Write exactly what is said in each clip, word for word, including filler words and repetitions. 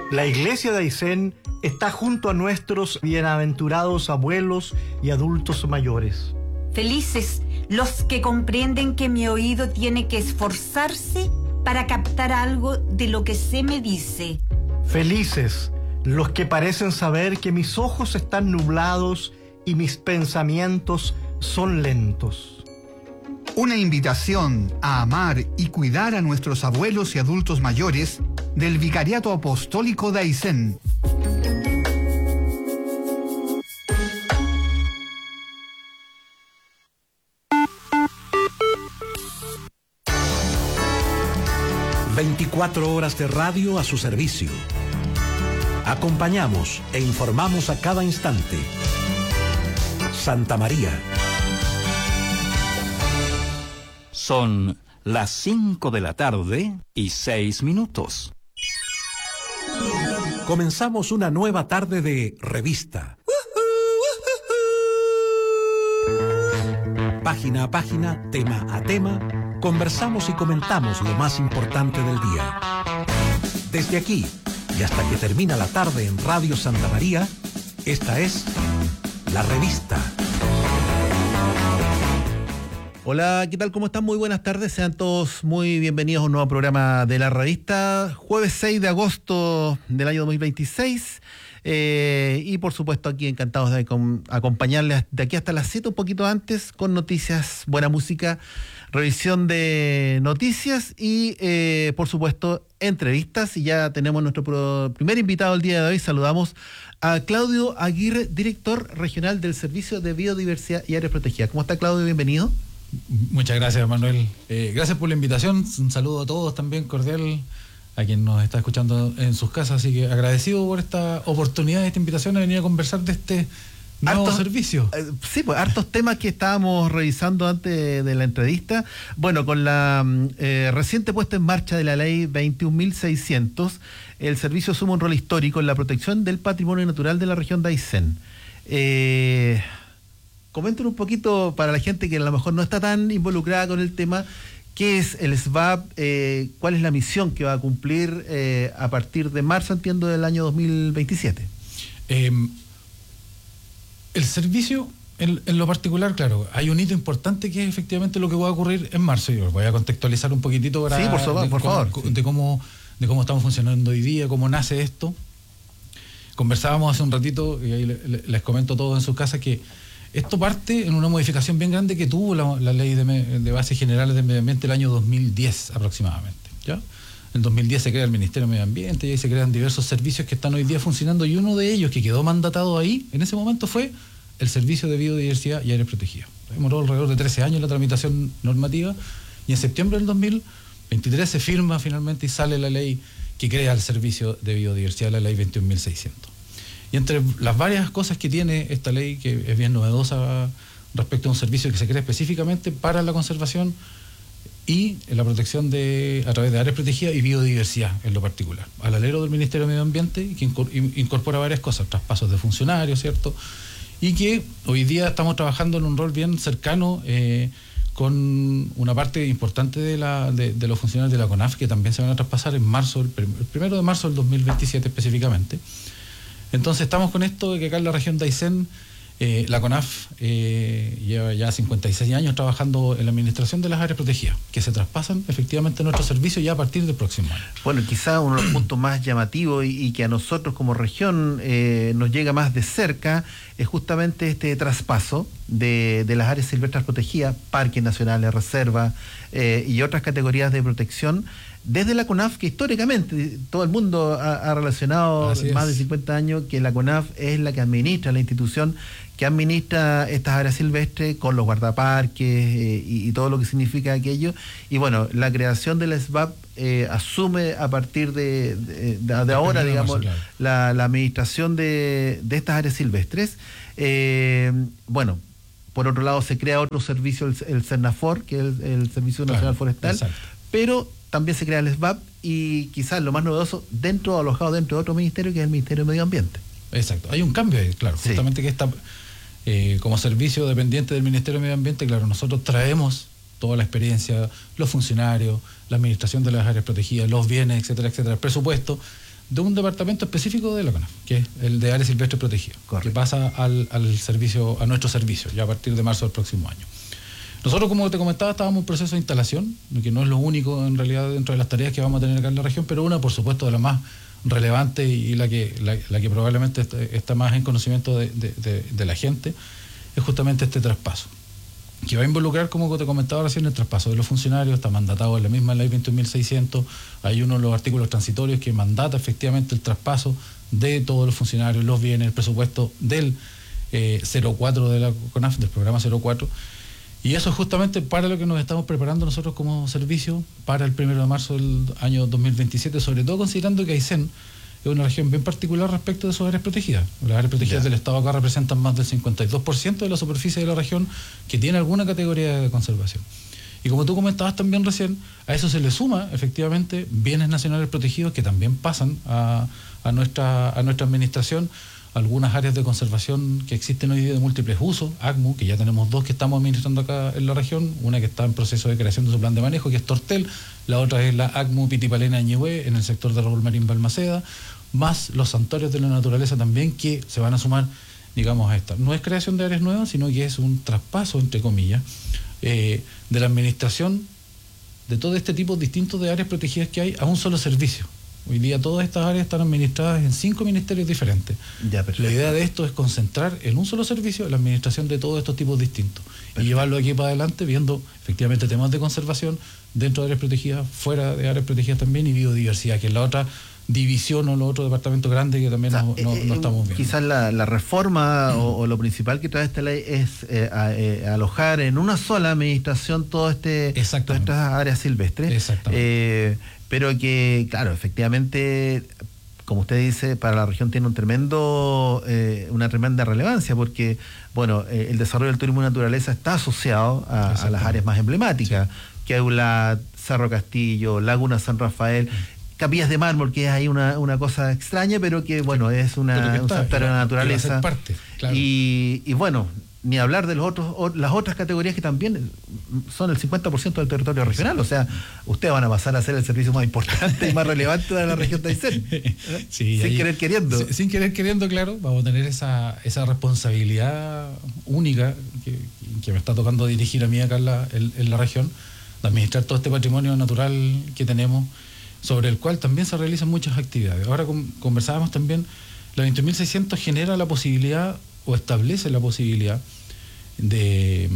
La iglesia de Aysén está junto a nuestros bienaventurados abuelos y adultos mayores. Felices los que comprenden que mi oído tiene que esforzarse para captar algo de lo que se me dice. Felices los que parecen saber que mis ojos están nublados y mis pensamientos son lentos. Una invitación a amar y cuidar a nuestros abuelos y adultos mayores del Vicariato Apostólico de Aysén. veinticuatro horas de radio a su servicio. Acompañamos e informamos a cada instante. Santa María. Son las cinco de la tarde y seis minutos. Comenzamos una nueva tarde de revista. Página a página, tema a tema, conversamos y comentamos lo más importante del día. Desde aquí y hasta que termina la tarde en Radio Santa María, esta es La Revista. Hola, ¿qué tal? ¿Cómo están? Muy buenas tardes. Sean todos muy bienvenidos a un nuevo programa de La Revista. Jueves seis de agosto del año dos mil veintiséis. Eh, y por supuesto aquí encantados de com- acompañarles de aquí hasta las siete, un poquito antes, con noticias, buena música, revisión de noticias y eh, por supuesto entrevistas. Y ya tenemos nuestro pro- primer invitado el día de hoy. Saludamos a Claudio Aguirre, director regional del Servicio de Biodiversidad y Áreas Protegidas. ¿Cómo está, Claudio? Bienvenido. Muchas gracias, Manuel. Eh, gracias por la invitación. Un saludo a todos también cordial, a quien nos está escuchando en sus casas. Así que agradecido por esta oportunidad, esta invitación a venir a conversar de este nuevo hartos, servicio. Eh, sí, pues hartos temas que estábamos revisando antes de la entrevista. Bueno, con la eh, reciente puesta en marcha de la ley veintiún mil seiscientos, el servicio asume un rol histórico en la protección del patrimonio natural de la región de Aysén. Eh, comenten un poquito para la gente que a lo mejor no está tan involucrada con el tema. ¿Qué es el S V A P? Eh, ¿Cuál es la misión que va a cumplir eh, a partir de marzo, entiendo, del año dos mil veintisiete? Eh, el servicio, en, en lo particular, claro, hay un hito importante que es efectivamente lo que va a ocurrir en marzo. Yo voy a contextualizar un poquitito para sí, por, favor, de, por cómo, favor. de, cómo, de cómo estamos funcionando hoy día, cómo nace esto. Conversábamos hace un ratito, y ahí les, les comento todo en sus casas, que esto parte en una modificación bien grande que tuvo la, la ley de, me, de bases generales del medio ambiente el año dos mil diez aproximadamente. ¿Ya? En dos mil diez se crea el Ministerio de Medio Ambiente y ahí se crean diversos servicios que están hoy día funcionando, y uno de ellos que quedó mandatado ahí en ese momento fue el Servicio de Biodiversidad y Áreas Protegidas. Demoró alrededor de trece años la tramitación normativa y en septiembre del dos mil veintitrés se firma finalmente y sale la ley que crea el Servicio de Biodiversidad, la ley veintiún mil seiscientos. Y entre las varias cosas que tiene esta ley, que es bien novedosa respecto a un servicio que se crea específicamente para la conservación y la protección de a través de áreas protegidas y biodiversidad en lo particular, al alero del Ministerio de Medio Ambiente, que incorpora varias cosas, traspasos de funcionarios, ¿cierto? Y que hoy día estamos trabajando en un rol bien cercano eh, con una parte importante de, la, de, de los funcionarios de la CONAF, que también se van a traspasar en marzo, el, prim- el primero de marzo del dos mil veintisiete específicamente. Entonces estamos con esto de que acá en la región de Aysén, eh, la CONAF eh, lleva ya cincuenta y seis años trabajando en la administración de las áreas protegidas, que se traspasan efectivamente a nuestro servicio ya a partir del próximo año. Bueno, quizá uno de los puntos más llamativos y, y que a nosotros como región eh, nos llega más de cerca es justamente este traspaso de, de las áreas silvestres protegidas, parques nacionales, reservas eh, y otras categorías de protección, desde la CONAF, que históricamente todo el mundo ha, ha relacionado más de cincuenta años que la CONAF es la que administra, la institución que administra estas áreas silvestres con los guardaparques eh, y, y todo lo que significa aquello. Y bueno, la creación del S V A P eh, asume a partir de, de, de, de ahora, digamos, marzo, claro. la, la administración de, de estas áreas silvestres. Eh, bueno, por otro lado se crea otro servicio, el, el CERNAFOR, que es el, el Servicio Nacional claro, Forestal, exacto. Pero también se crea el S V A P y quizás lo más novedoso, dentro alojado dentro de otro ministerio, que es el Ministerio de Medio Ambiente. Exacto, hay un cambio ahí, claro, sí. Justamente que está eh, como servicio dependiente del Ministerio de Medio Ambiente, claro, nosotros traemos toda la experiencia, los funcionarios, la administración de las áreas protegidas, los bienes, etcétera, etcétera, el presupuesto de un departamento específico de la CONAF, que es el de área silvestre protegida, Correcto. que pasa al, al servicio, a nuestro servicio, ya a partir de marzo del próximo año. Nosotros, como te comentaba, estábamos en un proceso de instalación, que no es lo único en realidad dentro de las tareas que vamos a tener acá en la región, pero una, por supuesto, de las más relevantes y la que, la, la que probablemente está, está más en conocimiento de, de, de, de la gente, es justamente este traspaso, que va a involucrar, como te comentaba recién, el traspaso de los funcionarios. Está mandatado en la misma ley veintiún mil seiscientos, hay uno de los artículos transitorios que mandata efectivamente el traspaso de todos los funcionarios, los bienes, el presupuesto del eh, cero cuatro de la CONAF, del programa cero cuatro, y eso es justamente para lo que nos estamos preparando nosotros como servicio para el primero de marzo del año dos mil veintisiete, sobre todo considerando que Aysén es una región bien particular respecto de sus áreas protegidas. Las áreas protegidas Ya. del Estado acá representan más del cincuenta y dos por ciento de la superficie de la región que tiene alguna categoría de conservación. Y como tú comentabas también recién, a eso se le suma efectivamente bienes nacionales protegidos que también pasan a, a, nuestra, a nuestra administración. Algunas áreas de conservación que existen hoy día de múltiples usos, A C M U, que ya tenemos dos que estamos administrando acá en la región, una que está en proceso de creación de su plan de manejo, que es Tortel, la otra es la A C M U Pitipalena Ñehue, en el sector de Raúl Marín Balmaceda, más los santuarios de la naturaleza también, que se van a sumar, digamos, a esta. No es creación de áreas nuevas, sino que es un traspaso, entre comillas, eh, de la administración de todo este tipo distintos de áreas protegidas que hay a un solo servicio. Hoy día todas estas áreas están administradas en cinco ministerios diferentes. Ya, perfecto. La idea de esto es concentrar en un solo servicio la administración de todos estos tipos distintos. Perfecto. Y llevarlo aquí para adelante viendo efectivamente temas de conservación dentro de áreas protegidas, fuera de áreas protegidas también, y biodiversidad, que es la otra división o los otro departamento grande que también O sea, no, no, eh, no estamos viendo. Quizás la, la reforma mm. o, o lo principal que trae esta ley es eh, a, eh, alojar en una sola administración todo este, todas estas áreas silvestres. Exactamente. Eh, pero que, claro, efectivamente, como usted dice, para la región tiene un tremendo, eh, una tremenda relevancia, porque, bueno, eh, el desarrollo del turismo y naturaleza está asociado a, a las áreas más emblemáticas, sí. Queulat, Cerro Castillo, Laguna San Rafael, mm. Capillas de Mármol, que es ahí una, una cosa extraña, pero que, bueno, es una, está, un santuario de la naturaleza. Parte, claro. y, y, bueno, ni hablar de los otros o, las otras categorías que también son el cincuenta por ciento del territorio regional. O sea, ustedes van a pasar a ser el servicio más importante y más relevante de la región de Aysén. Sí, sin ahí, querer queriendo. Sin, sin querer queriendo, claro, vamos a tener esa, esa responsabilidad única que, que me está tocando dirigir a mí acá en la, en, en la región, de administrar todo este patrimonio natural que tenemos, sobre el cual también se realizan muchas actividades. Ahora con, conversábamos también, la veintiún mil seiscientos genera la posibilidad o establece la posibilidad de,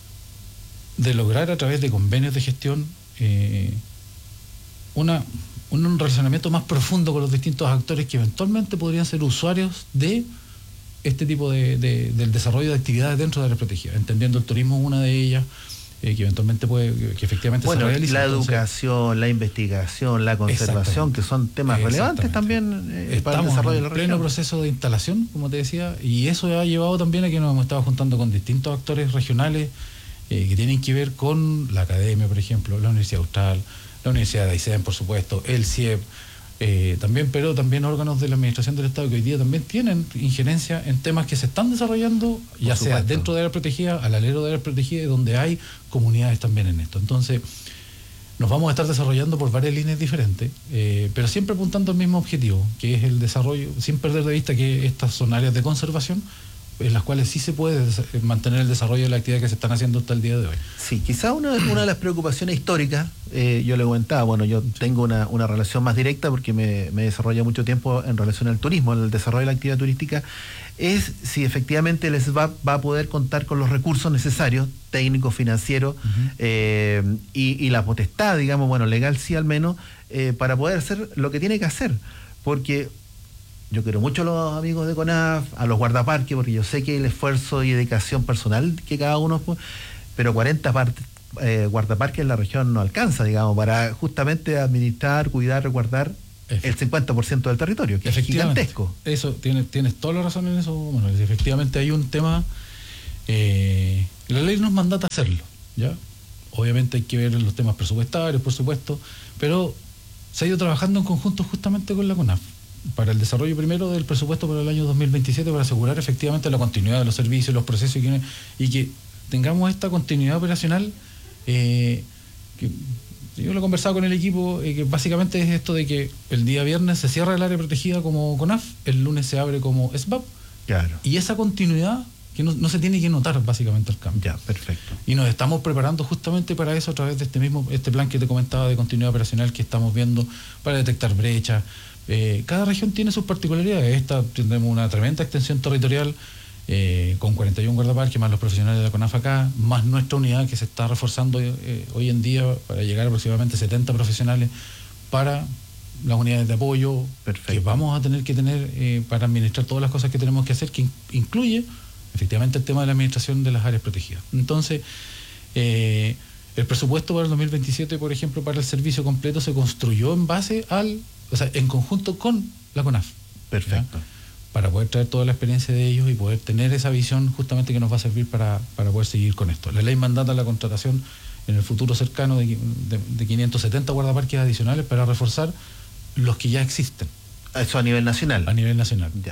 de lograr a través de convenios de gestión eh, una, un, un relacionamiento más profundo con los distintos actores que eventualmente podrían ser usuarios de este tipo de, de, del desarrollo de actividades dentro de áreas protegidas, entendiendo el turismo una de ellas, eh, que eventualmente puede, que efectivamente bueno, se realiza. La entonces, educación, la investigación, la conservación, que son temas relevantes también eh, para el desarrollo de la región. Estamos en pleno proceso de instalación, como te decía, y eso ha llevado también a que nos hemos estado juntando con distintos actores regionales eh, que tienen que ver con la academia, por ejemplo, la Universidad Austral, la Universidad de Aysén, por supuesto, el C I E P, eh, también, pero también órganos de la Administración del Estado que hoy día también tienen injerencia en temas que se están desarrollando, ya sea supuesto. dentro de áreas protegidas, al alero de áreas protegidas, donde hay comunidades también en esto. Entonces, nos vamos a estar desarrollando por varias líneas diferentes, eh, pero siempre apuntando al mismo objetivo, que es el desarrollo, sin perder de vista que estas son áreas de conservación, en las cuales sí se puede mantener el desarrollo de la actividad que se están haciendo hasta el día de hoy. Sí, quizá una, una de las preocupaciones históricas, eh, yo le comentaba, bueno, yo tengo una, una relación más directa porque me, me desarrolla mucho tiempo en relación al turismo, el desarrollo de la actividad turística, es si efectivamente les va, va a poder contar con los recursos necesarios, técnicos, financieros, uh-huh. eh, y, y la potestad, digamos, bueno, legal sí al menos, eh, para poder hacer lo que tiene que hacer, porque yo quiero mucho a los amigos de CONAF, a los guardaparques, porque yo sé que el esfuerzo y dedicación personal que cada uno, pero cuarenta partes, eh, guardaparques en la región no alcanza, digamos, para justamente administrar, cuidar, resguardar el cincuenta por ciento del territorio, que es gigantesco. Eso, tienes, tienes toda la razón en eso, bueno, efectivamente hay un tema, eh, la ley nos mandata hacerlo, ¿ya? Obviamente hay que ver los temas presupuestarios, por supuesto, pero se ha ido trabajando en conjunto justamente con la CONAF, para el desarrollo primero del presupuesto para el año dos mil veintisiete, para asegurar efectivamente la continuidad de los servicios, los procesos y que, y que tengamos esta continuidad operacional eh, que Yo lo he conversado con el equipo, eh, que básicamente es esto de que el día viernes se cierra el área protegida como CONAF, el lunes se abre como S B A P, Claro. y esa continuidad que no, no se tiene que notar básicamente el cambio. Ya, perfecto. Y nos estamos preparando justamente para eso a través de este mismo este plan que te comentaba de continuidad operacional que estamos viendo para detectar brechas. Eh, cada región tiene sus particularidades. Esta tendremos una tremenda extensión territorial eh, con cuarenta y uno guardaparques, más los profesionales de la CONAF acá, más nuestra unidad que se está reforzando eh, hoy en día para llegar a aproximadamente setenta profesionales para las unidades de apoyo. Perfecto. Que vamos a tener que tener eh, para administrar todas las cosas que tenemos que hacer, que in- incluye efectivamente el tema de la administración de las áreas protegidas. Entonces, eh, el presupuesto para el dos mil veintisiete, por ejemplo, para el servicio completo se construyó en base al, o sea, en conjunto con la CONAF. Perfecto. ¿Ya? Para poder traer toda la experiencia de ellos y poder tener esa visión justamente que nos va a servir para, para poder seguir con esto. La ley mandata la contratación en el futuro cercano de, de, de quinientos setenta guardaparques adicionales para reforzar los que ya existen. Eso a nivel nacional. A nivel nacional. Ya.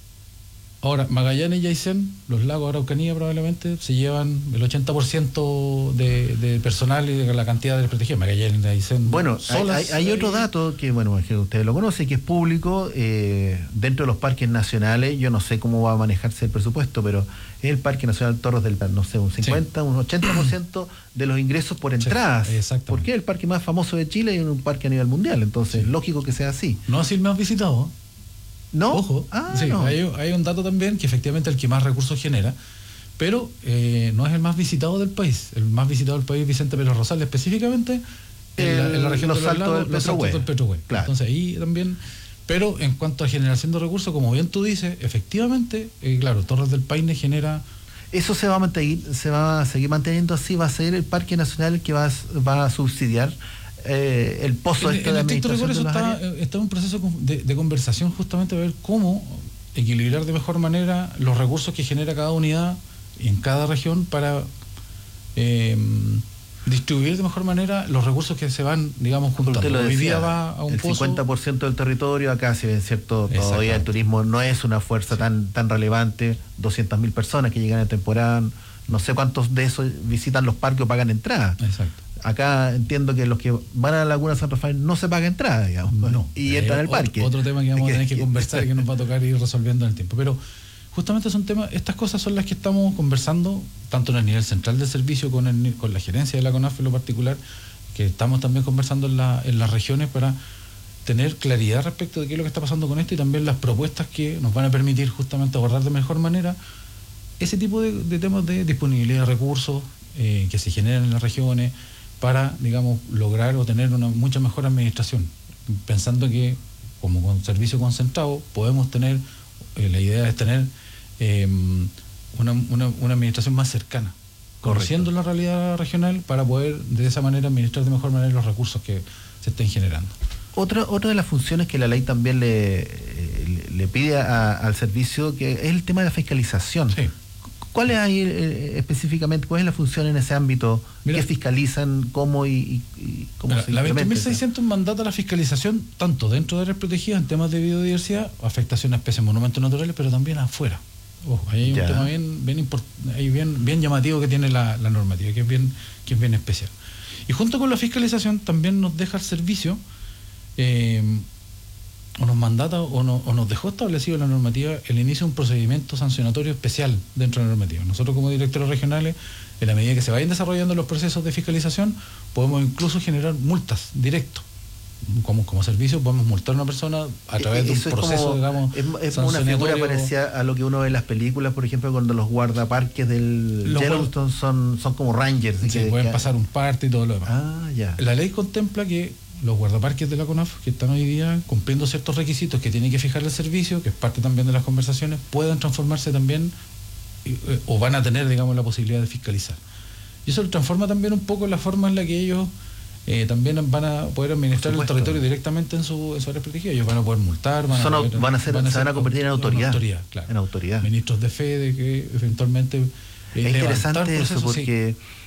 Ahora, Magallanes y Aysén, los lagos Araucanía probablemente se llevan el ochenta por ciento de, de personal y de la cantidad de protegidos. Magallanes y Aysén. Bueno, solas, hay, hay otro dato que, bueno, que ustedes lo conocen, que es público, eh, dentro de los parques nacionales. Yo no sé cómo va a manejarse el presupuesto, pero es el Parque Nacional Torres del Paine, no sé, un cincuenta, sí. un ochenta por ciento de los ingresos por entradas. Sí, porque es el parque más famoso de Chile y un parque a nivel mundial, entonces es lógico que sea así. No así el más visitado. ¿No? Ojo, ah, sí, no. hay, hay un dato también que efectivamente es el que más recursos genera, pero eh, no es el más visitado del país. El más visitado del país es Vicente Pérez Rosales, específicamente en, el, la, en la región los de los lagos, del los saltos del Petrohue. Claro. Entonces ahí también, pero en cuanto a generación de recursos, como bien tú dices, efectivamente, eh, claro, Torres del Paine genera... Eso se va a mantener, se va a seguir manteniendo así, va a ser el Parque Nacional el que va a, va a subsidiar Eh, el pozo en, este en de estricto rigor administración eso de las está, áreas. está en un proceso de, de conversación justamente a ver cómo equilibrar de mejor manera los recursos que genera cada unidad en cada región para eh, distribuir de mejor manera los recursos que se van, digamos, juntando. Usted lo Hoy decía, día va a un el pozo, cincuenta por ciento del territorio, acá si bien cierto, todavía el turismo no es una fuerza sí. tan, tan relevante, doscientas mil personas que llegan en temporada, no sé cuántos de esos visitan los parques o pagan entrada. Exacto. Acá entiendo que los que van a la Laguna San Rafael no se paga entrada, digamos, no, y entran al parque. Otro tema que vamos a tener que conversar y que nos va a tocar ir resolviendo en el tiempo. Pero justamente son temas, estas cosas son las que estamos conversando, tanto en el nivel central del servicio con, el, con la gerencia de la CONAF en lo particular, que estamos también conversando en, la, en las regiones para tener claridad respecto de qué es lo que está pasando con esto y también las propuestas que nos van a permitir justamente abordar de mejor manera ese tipo de, de temas de disponibilidad de recursos eh, que se generan en las regiones, para, digamos, lograr o tener una mucha mejor administración, pensando que como con servicio concentrado podemos tener, eh, la idea es tener eh, una, una, una administración más cercana, conociendo la realidad regional para poder de esa manera administrar de mejor manera los recursos que se estén generando. Otra, otra de las funciones que la ley también le, le, le pide a, al servicio, que es el tema de la fiscalización. Sí. ¿Cuál es ahí eh, específicamente, cuál es la función en ese ámbito? Mira, ¿qué fiscalizan? ¿Cómo y, y, y cómo mira, se la implementa? veinte mil seiscientos mandata la fiscalización tanto dentro de áreas protegidas en temas de biodiversidad, afectación a especies, monumentos naturales, pero también afuera. Ojo, ahí hay ya. un tema bien, bien, import, ahí bien, bien llamativo que tiene la, la normativa, que es bien, que es bien especial. Y junto con la fiscalización también nos deja el servicio, eh, o nos mandata o, no, o nos dejó establecido en la normativa el inicio de un procedimiento sancionatorio especial dentro de la normativa. Nosotros como directores regionales, en la medida que se vayan desarrollando los procesos de fiscalización, podemos incluso generar multas directo. Como, como servicio podemos multar a una persona a través de un proceso, como, digamos, es, es una figura parecida a lo que uno ve en las películas, por ejemplo, cuando los guardaparques del los Yellowstone son, son como rangers. Sí, que, pueden que, pasar un parte y todo lo demás. Ah, ya. La ley contempla que los guardaparques de la CONAF, que están hoy día cumpliendo ciertos requisitos que tiene que fijar el servicio, que es parte también de las conversaciones, puedan transformarse también eh, o van a tener, digamos, la posibilidad de fiscalizar. Y eso lo transforma también un poco en la forma en la que ellos eh, también van a poder administrar el territorio directamente en su, en su área protegida. Ellos van a poder multar, van, Son, a, poder, van a ser, van a, se van a convertir en autoridad. autoridad, claro. En autoridad. Ministros de fe, de que eventualmente... Eh, es interesante eso, porque... Sí.